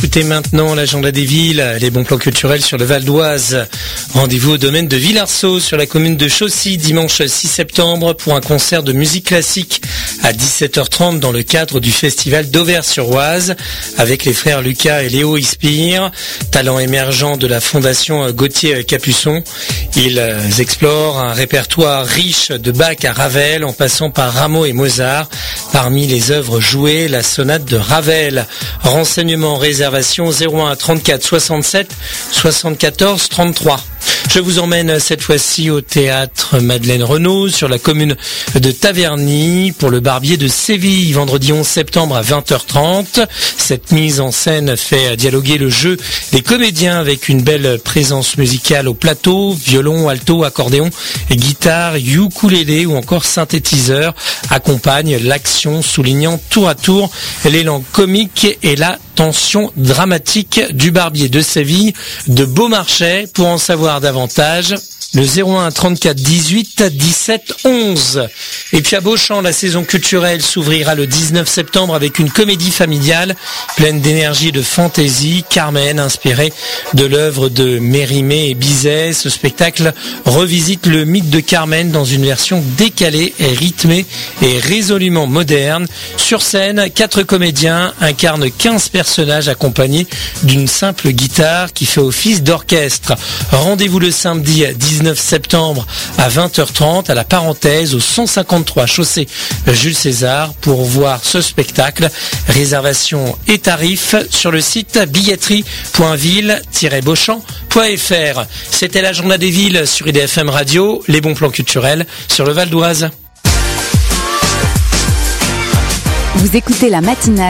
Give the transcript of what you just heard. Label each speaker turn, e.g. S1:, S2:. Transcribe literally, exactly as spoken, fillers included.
S1: Écoutez maintenant l'agenda des villes, les bons plans culturels sur le Val d'Oise. Rendez-vous au domaine de Villarceau sur la commune de Chaussy dimanche six septembre pour un concert de musique classique à dix-sept heures trente dans le cadre du festival d'Auvers-sur-Oise avec les frères Lucas et Léo Ispire, talents émergents de la fondation Gauthier Capuçon. Ils explorent un répertoire riche de Bach à Ravel en passant par Rameau et Mozart. Parmi les œuvres jouées, la sonate de Ravel. Renseignements, réservation zéro un trente-quatre soixante-sept soixante-quatorze trente-trois. Je vous emmène cette fois-ci au théâtre Madeleine Renaud sur la commune de Taverny pour le Barbier de Séville, vendredi onze septembre à vingt heures trente. Cette mise en scène fait dialoguer le jeu des comédiens avec une belle présence musicale au plateau, violon, alto, accordéon, guitare, ukulélé ou encore synthétiseur accompagne l'action, soulignant tour à tour l'élan comique et la tension dramatique du Barbier de Séville de Beaumarchais. Pour en savoir davantage, le zéro un trente-quatre dix-huit dix-sept onze. Et puis à Beauchamp, la saison culturelle s'ouvrira le dix-neuf septembre avec une comédie familiale pleine d'énergie et de fantaisie, Carmen, inspirée de l'œuvre de Mérimée et Bizet. Ce spectacle revisite le mythe de Carmen dans une version décalée et rythmée et résolument moderne. Sur scène, quatre comédiens incarnent quinze personnages accompagnés d'une simple guitare qui fait office d'orchestre. Rendez-vous le samedi dix-neuf septembre à vingt heures trente à la Parenthèse au cent cinquante-trois chaussée Jules César pour voir ce spectacle. Réservation et tarifs sur le site billetterie point ville tiret beauchamp point f r. C'était l'agenda des villes sur I D F M Radio, les bons plans culturels sur le Val d'Oise.
S2: Vous écoutez la matinale